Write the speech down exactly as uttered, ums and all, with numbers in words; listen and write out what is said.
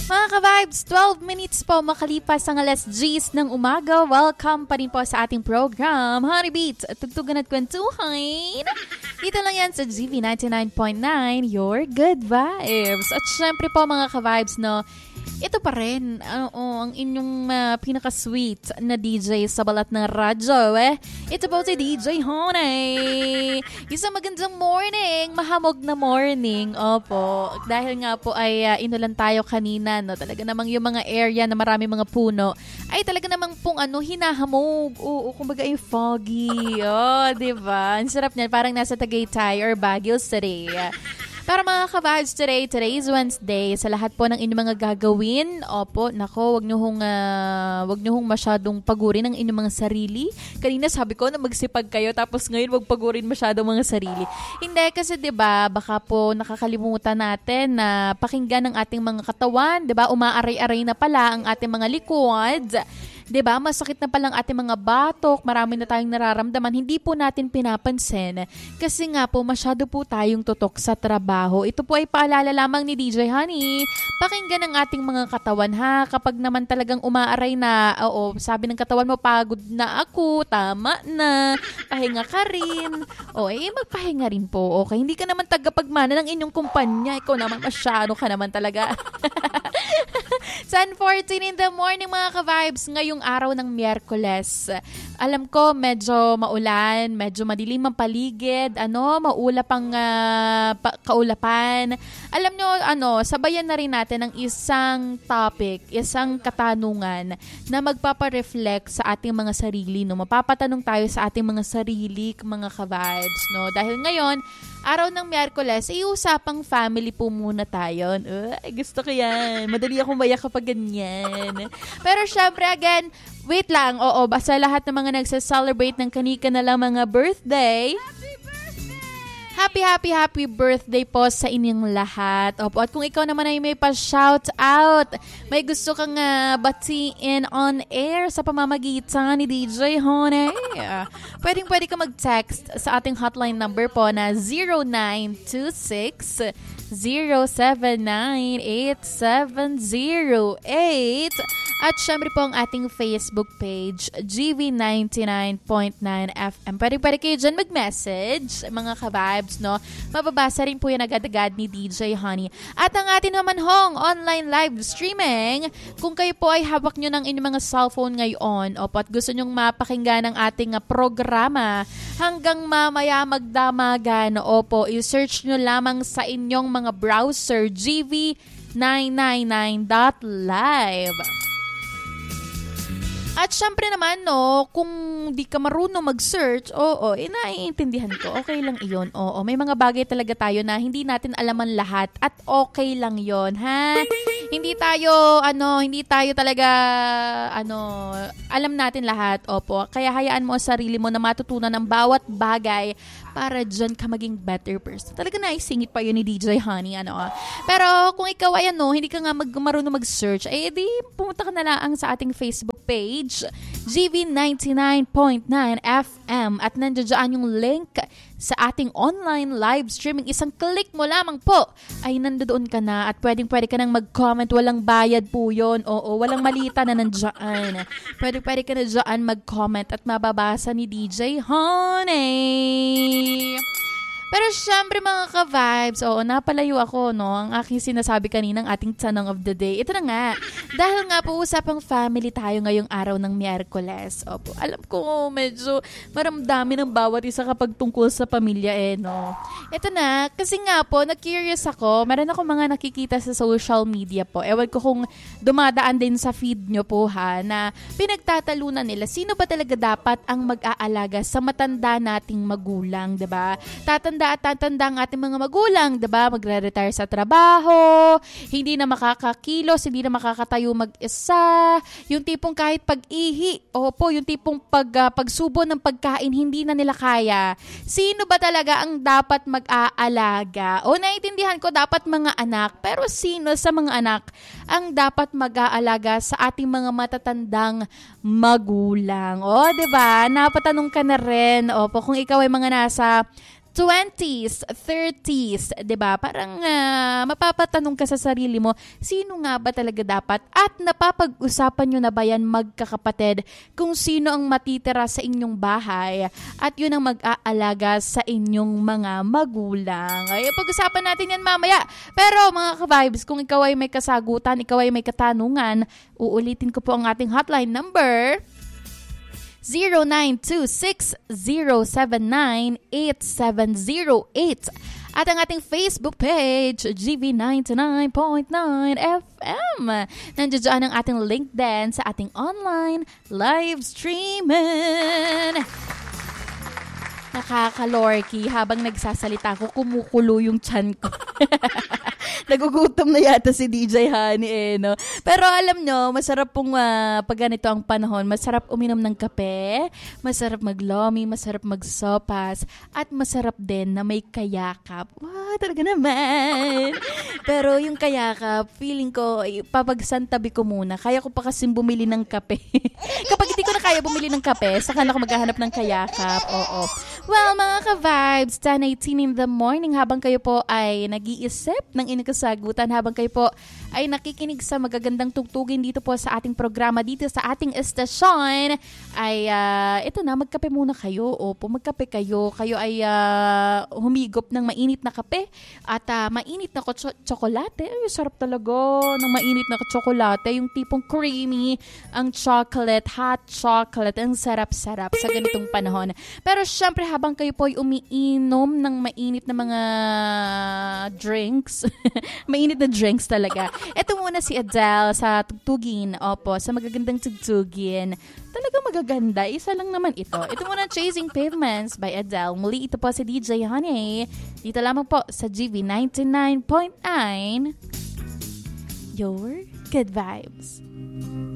Mga ka-vibes, twelve minutes po makalipas ang alas G's ng umaga. Welcome pa rin po sa ating program, Honey Beats, tugtugan at kwentuhan. Dito lang yan sa G V ninety-nine point nine, your good vibes. At syempre po mga ka-vibes, no, ito pa rin, uh, oh, ang inyong uh, pinaka-sweet na D J sa balat ng radyo, eh. Ito po si D J Honey. Isang magandang morning, mahamog na morning. Opo, dahil nga po ay uh, inulan tayo kanina, no. Talaga namang yung mga area na marami mga puno, ay talaga namang pong ano, hinahamog. Oo, kumbaga ay foggy. Oh, diba? Ang sarap niyan, parang nasa Tagaytay or Baguio City. Para mga ka-vibes today, today is Wednesday. Sa lahat po ng inyong mga gagawin, opo, nako, wag nyo hong, uh, wag nyo hong masyadong pagurin ang inyong mga sarili. Kanina sabi ko na magsipag kayo, tapos ngayon wag pagurin masyadong mga sarili. Hindi, kasi diba, baka po nakakalimutan natin na pakinggan ang ating mga katawan. Diba, umaaray-aray na pala ang ating mga likod. Diba, masakit na palang ating mga batok, marami na tayong nararamdaman, hindi po natin pinapansin. Kasi nga po, masyado po tayong tutok sa trabaho. Ito po ay paalala lamang ni D J Honey. Pakinggan ang ating mga katawan ha. Kapag naman talagang umaaray na, oo, sabi ng katawan mo, pagod na ako, tama na, pahinga ka rin. O, eh, magpahinga rin po. Okay, hindi ka naman tagapagmana ng inyong kumpanya. Ikaw naman, masyado ka naman talaga. ten fourteen in the morning mga ka-vibes, ngayong araw ng Miyerkules. Alam ko medyo maulan, medyo madilim ang paligid, ano, maulap ang uh, pa- kaulapan. Alam nyo, ano, sabayan na rin natin ng isang topic, isang katanungan na magpapareflect sa ating mga sarili, no. Mapapatanong tayo sa ating mga sarili, mga ka-vibes, no. Dahil ngayon, araw ng Miyerkules, iusapang family po muna tayo. Ay, gusto ko yan. Madali akong maya kapag ganyan. Pero syempre, again, wait lang. Oo, basta lahat ng mga nagsa-celebrate ng kanika na lang mga birthday. Happy, happy, happy birthday po sa inyong lahat. Opo, at kung ikaw naman ay may pa-shout out, may gusto kang uh, batiin on air sa pamamagitan ni D J Honey, pwedeng pwede ka mag-text sa ating hotline number po na zero nine two six zero seven nine eight seven zero eight. At syempre po ang ating Facebook page, G V ninety-nine point nine F M. Pwede-pwede kayo dyan mag-message, mga ka-vibes, no? Mababasa rin po yan agad-agad ni D J Honey. At ang ating naman hong online live streaming, kung kayo po ay hawak nyo ng inyong mga cellphone ngayon, opo, at gusto nyong mapakinggan ang ating uh, programa hanggang mamaya magdamagan, opo, i-search nyo lamang sa inyong mga browser, G V nine ninety-nine dot live. At syempre naman, no, kung di ka marunong mag-search, oo, eh, naiintindihan ko, okay lang iyon. Oo, may mga bagay talaga tayo na hindi natin alaman lahat at okay lang yon, ha? Hindi tayo, ano, hindi tayo talaga, ano, alam natin lahat, opo. Kaya hayaan mo ang sarili mo na matutunan ang bawat bagay para dyan ka maging better person. Talaga naisingit pa yun ni D J Honey, ano. Pero kung ikaw ay, ano, hindi ka nga mag, marunong mag-search, eh, di, pumunta ka na lang sa ating Facebook page, G V ninety-nine point nine F M, at nandiyan yung link sa ating online live streaming. Isang click mo lamang po ay nandoon ka na at pwedeng pwede ka nang mag-comment. Walang bayad po yun. Oo, walang malita na nandiyan. Pwede pwede ka na dyan mag-comment at mababasa ni D J Honey. Pero syempre mga ka-vibes, oo, napalayo ako, no, ang aking sinasabi kaninang ating tanong of the day. Ito na nga, dahil nga po usapang family tayo ngayong araw ng Miyerkules. Opo, alam ko medyo maramdami ng bawat isa kapag tungkol sa pamilya eh, no. Ito na, kasi nga po, na-curious ako, meron ako mga nakikita sa social media po. Ewan ko kung dumadaan din sa feed nyo po ha, na pinagtatalunan nila, sino ba talaga dapat ang mag-aalaga sa matanda nating magulang, diba? Tatanda at tatanda ang ating mga magulang, diba? Magre-retire sa trabaho, hindi na makakakilos, hindi na makakatayo mag-isa, yung tipong kahit pag-ihi, opo, yung tipong pag, uh, pagsubo ng pagkain, hindi na nila kaya. Sino ba talaga ang dapat mag-aalaga? O naiintindihan ko, dapat mga anak, pero sino sa mga anak ang dapat mag-aalaga sa ating mga matatandang magulang? O, diba? Napatanong ka na rin, opo, kung ikaw ay mga nasa twenties, thirties, 'di ba? Parang uh, mapapatanong ka sa sarili mo, sino nga ba talaga dapat? At napapag-usapan nyo na ba yan magkakapatid kung sino ang matitira sa inyong bahay at yun ang mag-aalaga sa inyong mga magulang. Ay, pag-usapan natin yan mamaya. Pero mga ka-vibes, kung ikaw ay may kasagutan, ikaw ay may katanungan, uulitin ko po ang ating hotline number zero nine two six zero seven nine eight seven zero eight. At ang ating Facebook page, G V ninety-nine point nine F M. Nandiyan dyan ang ating link din sa ating online live streaming. Nakakalorky. Habang nagsasalita ko, kumukulo yung tiyan ko. Nagugutom na yata si D J Honey eh, no? Pero alam nyo, masarap pong uh, pag ganito ang panahon, masarap uminom ng kape, masarap maglomi, masarap magsopas, at masarap din na may kayakap. Wow, talaga naman! Pero yung kayakap, feeling ko, papagsantabi ko muna. Kaya ko pa kasing bumili ng kape. Kapag hindi ko na kaya bumili ng kape, saka na ako maghahanap ng kayakap. Oo. Well, mga ka-vibes, ten eighteen in the morning, habang kayo po ay nag-iisip ng inyong kasagutan, habang kayo po ay nakikinig sa magagandang tugtugin dito po sa ating programa, dito sa ating estasyon, ay uh, ito na, magkape muna kayo. Opo, magkape kayo. Kayo ay uh, humigop ng mainit na kape at uh, mainit na cho- tsokolate. Ay, sarap talaga ng mainit na tsokolate. Yung tipong creamy, ang chocolate, hot chocolate. Ang sarap-sarap sa ganitong panahon. Pero syempre, habang kayo po ay umiinom ng mainit na mga drinks, mainit na drinks talaga. Ito muna si Adele sa tugtugin. Opo, sa magagandang tugtugin. Talagang magaganda. Isa lang naman ito. Ito muna, Chasing Pavements by Adele. Muli, ito po si D J Honey. Dito lamang po sa G V ninety-nine point nine. Your good vibes.